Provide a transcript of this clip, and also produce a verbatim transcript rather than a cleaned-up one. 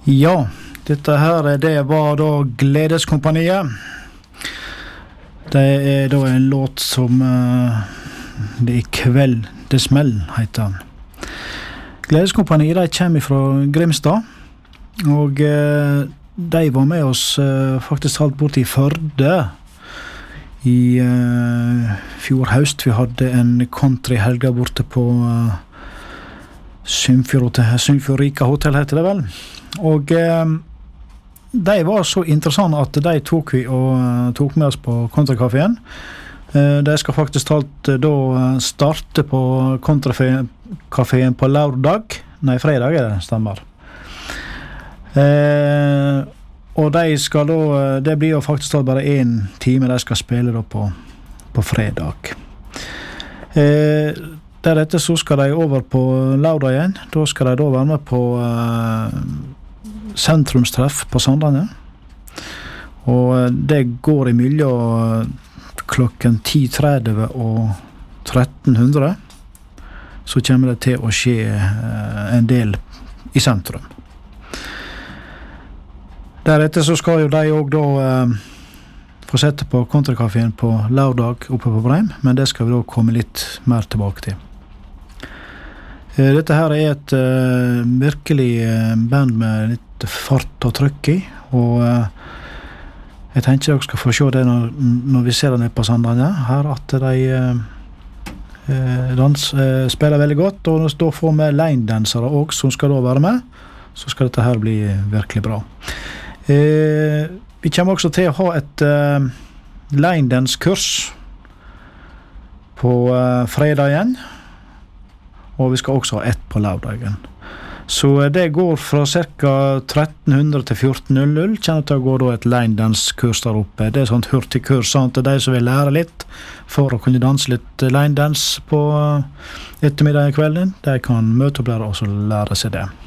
Ja, dette her, det var da Gledeskompaniet. Det er da en låt som uh, det er kveld, det smell, heter den. Gledeskompaniet, de kommer fra Grimstad, og uh, de var med oss uh, faktisk alt bort i Førde i uh, fjor høst. Vi hadde en country-helga borte på uh, Sunnfjord Rika Hotel, heter det vel. Og uh, de var så interessante at de tok vi og uh, tok med oss på Kontracaféen. Uh, de skal faktisk talt uh, da starte på Kontracaféen på lørdag. Nei, fredag er det, stemmer. Uh, og de skal da, det blir jo faktisk talt bare en time de skal spille da på, på fredag. Uh, deretter så skal de over på lørdag igjen. Da skal de da være med på uh, sentrumstreff på Sandane. Og det går imellom klokken ti tretti og tretten hundre. Så kommer det til å skje en del i sentrum. Deretter så skal jo de også da eh, få sette på Kontracaféen på lørdag oppe på Breim, men det skal vi da komme litt mer tilbake til. Dette her er et uh, virkelig uh, band med litt fart og trykk i, og uh, jeg tenker dere skal få se det når, når vi ser det nede på Sandane her, at de uh, dans, uh, spiller veldig godt, og da får vi line-dansere også, som skal da være med, så skal dette her bli virkelig bra. Uh, vi kommer også til å ha et uh, line-dance-kurs på uh, fredag igjen, og vi skal også ha ett på lørdagen. Så det går fra ca. tretten hundre til fjorten null null, kjenner til å gå da et line-dance-kurs der oppe. Det er sånt hurtigkurs, sånn at de som vil lære litt for å kunne danse litt line-dance på ettermiddag i kvelden, de kan møte opp der og så lære seg det.